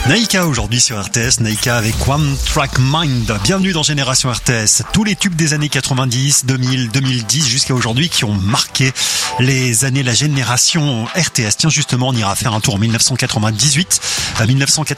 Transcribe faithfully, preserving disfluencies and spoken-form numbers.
Naïka aujourd'hui sur R T S, Naïka avec One Track Mind. Bienvenue dans Génération R T S. Tous les tubes des années quatre-vingt-dix, deux mille, deux mille dix jusqu'à aujourd'hui qui ont marqué les années, la génération R T S. Tiens, justement, on ira faire un tour en mille neuf cent quatre-vingt-dix-huit. À mille neuf cent quatre-vingt-dix-huit